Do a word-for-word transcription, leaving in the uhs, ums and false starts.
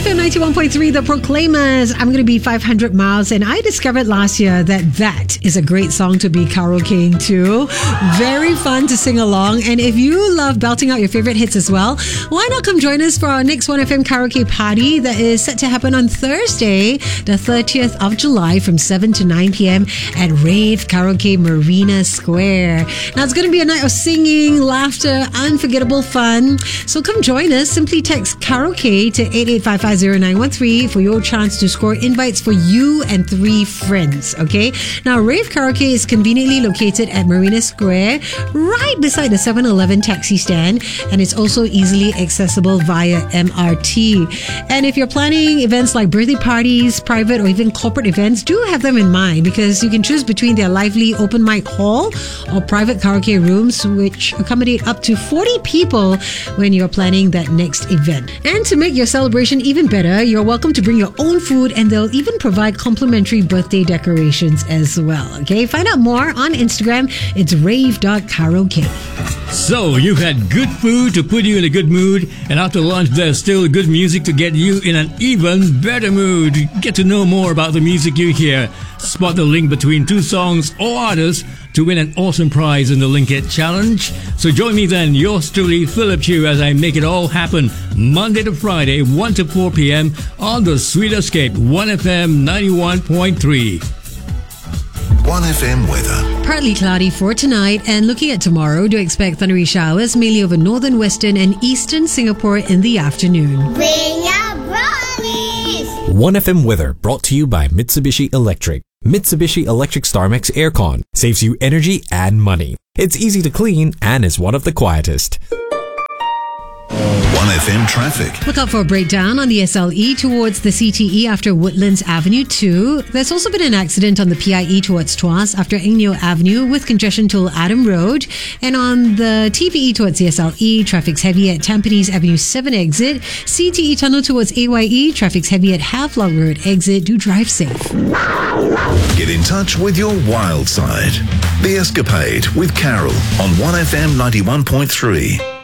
F M ninety-one point three, The Proclaimers. I'm going to be five hundred miles, and I discovered last year that that is a great song to be karaokeing to. Very fun to sing along, and if you love belting out your favorite hits as well, why not come join us for our next one F M karaoke party that is set to happen on Thursday, the thirtieth of July from seven to nine p.m. at Rave Karaoke Marina Square. Now, it's going to be a night of singing, laughter, unforgettable fun. So come join us. Simply text karaoke to eight eight five five zero nine one three for your chance to score invites for you and three friends. Okay? Now, Rave Karaoke is conveniently located at Marina Square, right beside the seven eleven taxi stand, and it's also easily accessible via M R T. And if you're planning events like birthday parties, private or even corporate events, do have them in mind, because you can choose between their lively open mic hall or private karaoke rooms, which accommodate up to forty people when you're planning that next event. And to make your celebration even better, you're welcome to bring your own food, and they'll even provide complimentary birthday decorations as well. Okay, find out more on Instagram. It's rave dot karaoke. So, you've had good food to put you in a good mood, and after lunch there's still good music to get you in an even better mood. Get to know more about the music you hear. Spot the link between two songs or artists to win an awesome prize in the Link It Challenge. So join me then, yours truly, Philip Chew, as I make it all happen Monday to Friday, one to four p.m. on the Sweet Escape, one F M ninety-one point three. one F M weather. Partly cloudy for tonight, and looking at tomorrow, do expect thundery showers mainly over northern, western and eastern Singapore in the afternoon. Bring your brownies! one F M weather brought to you by Mitsubishi Electric. Mitsubishi Electric StarMax Aircon saves you energy and money. It's easy to clean and is one of the quietest. one F M traffic. Look out for a breakdown on the S L E towards the C T E after Woodlands Avenue two. There's also been an accident on the P I E towards Tuas after Eng Neo Avenue with congestion till Adam Road. And on the T P E towards the S L E, traffic's heavy at Tampines Avenue seven exit. C T E tunnel towards A Y E, traffic's heavy at Havelock Road exit. Do drive safe. Get in touch with your wild side. The Escapade with Carol on one F M ninety-one point three.